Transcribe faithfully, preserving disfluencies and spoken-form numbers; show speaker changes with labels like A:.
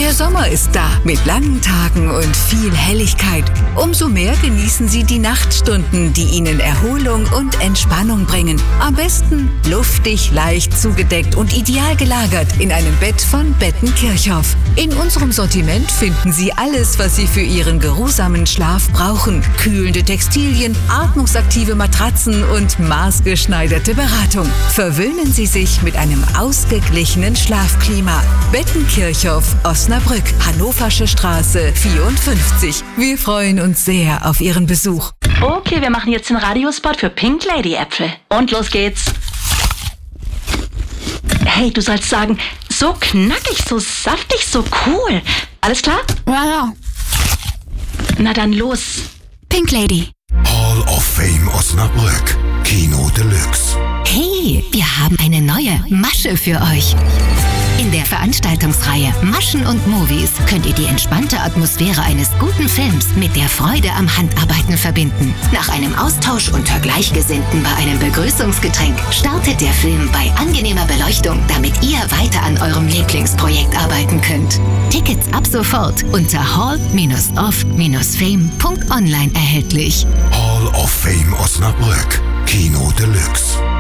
A: Der Sommer ist da, mit langen Tagen und viel Helligkeit. Umso mehr genießen Sie die Nachtstunden, die Ihnen Erholung und Entspannung bringen. Am besten luftig, leicht zugedeckt und ideal gelagert in einem Bett von Betten Kirchhoff. In unserem Sortiment finden Sie alles, was Sie für Ihren geruhsamen Schlaf brauchen. Kühlende Textilien, atmungsaktive Matratzen und maßgeschneiderte Beratung. Verwöhnen Sie sich mit einem ausgeglichenen Schlafklima. Betten Kirchhoff, Osnabrück, Hannoversche Straße vierundfünfzig. Wir freuen uns sehr auf Ihren Besuch.
B: Okay, wir machen jetzt den Radiospot für Pink Lady Äpfel. Und los geht's. Hey, du sollst sagen, so knackig, so saftig, so cool. Alles klar?
C: Ja, ja.
B: Na dann los.
C: Pink Lady.
D: Hall of Fame Osnabrück. Kino Deluxe.
C: Hey, wir haben eine neue Masche für euch. In der Veranstaltungsreihe Maschen und Movies könnt ihr die entspannte Atmosphäre eines guten Films mit der Freude am Handarbeiten verbinden. Nach einem Austausch unter Gleichgesinnten bei einem Begrüßungsgetränk startet der Film bei angenehmer Beleuchtung, damit ihr weiter an eurem Lieblingsprojekt arbeiten könnt. Tickets ab sofort unter hall of fame punkt online erhältlich.
D: Hall of Fame Osnabrück. Kino Deluxe.